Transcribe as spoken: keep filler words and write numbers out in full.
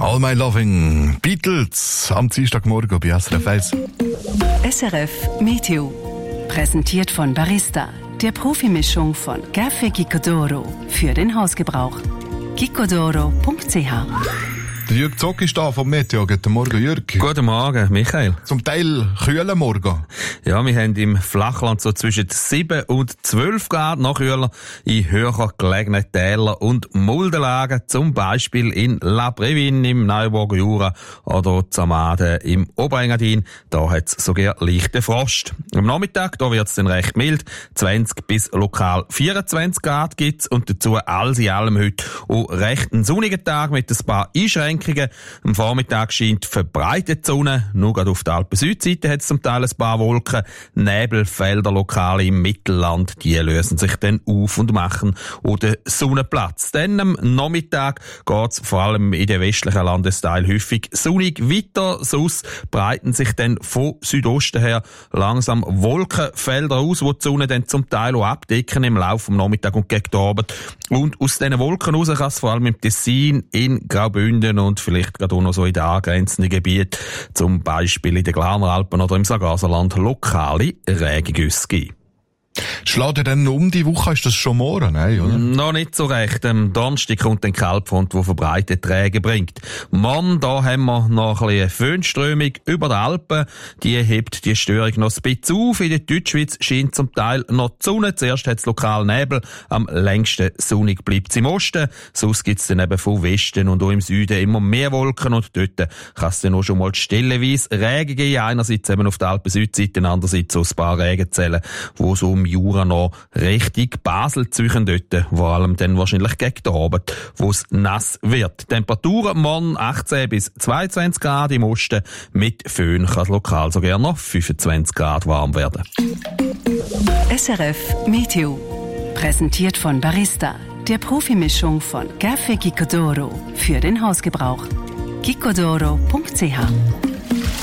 All My Loving Beatles am Dienstagmorgen bei S R F eins. S R F Meteo. Präsentiert von Barista, der Profimischung von Café Gicodoro für den Hausgebrauch. gicodoro punkt c h. Der Jürg Zock ist da vom Meteo. Guten Morgen, Jürg. Guten Morgen, Michael. Zum Teil kühler Morgen. Ja, wir haben im Flachland so zwischen sieben und zwölf Grad, noch kühler in höher gelegenen Tälern und Muldenlagen, zum Beispiel in La Brevin im Neuburger Jura oder Zamaden im Oberengadin. Da hat es sogar leichten Frost. Am Nachmittag, da wird es dann recht mild. zwanzig bis lokal vierundzwanzig Grad gibt's und dazu alles in allem heute auch recht einen sonnigen Tag mit ein paar Einschränkungen. Am Vormittag scheint verbreitet die Sonne. Nur gerade auf der Alpen-Südseite hat es zum Teil ein paar Wolken. Nebelfelder lokal im Mittelland, die lösen sich dann auf und machen oder Sonnenplatz. Dann am Nachmittag geht es vor allem in den westlichen Landesteilen häufig sonnig weiter. Sonst breiten sich dann von Südosten her langsam Wolkenfelder aus, die die Sonne dann zum Teil auch abdecken im Laufe des Nachmittags und gegen den Abend. Und aus diesen Wolken raus kann es vor allem im Tessin, in Graubünden und vielleicht gerade auch noch so in den angrenzenden Gebieten, zum Beispiel in den Glarner Alpen oder im Sargaserland, lokale Regengüsse geben. Schlägt er denn um die Woche? Ist das schon morgen? Nein, oder? Noch nicht so recht. Am Donnerstag kommt ein Kaltfront, der verbreitet Regen bringt. Morgen, da haben wir noch ein bisschen Föhnströmung über die Alpen. Die hebt die Störung noch ein bisschen auf. In der Deutschschweiz scheint zum Teil noch die Sonne. Zuerst hat es lokal Nebel. Am längsten sonnig bleibt es im Osten. Sonst gibt es dann eben von Westen und auch im Süden immer mehr Wolken. Und dort kann es dann auch schon mal stellenweise Regen geben. Einerseits eben auf der Alpen-Südseite, andererseits so ein paar Regenzellen, wo so im Jura noch Richtung Basel ziehen dort, vor allem dann wahrscheinlich gegen den Abend, wo es nass wird. Temperaturen morgen achtzehn bis zweiundzwanzig Grad im Osten, mit Föhn kann es lokal sogar noch fünfundzwanzig Grad warm werden. S R F Meteo. Präsentiert von Barista, der Profimischung von Café Gicodoro für den Hausgebrauch. gicodoro punkt c h.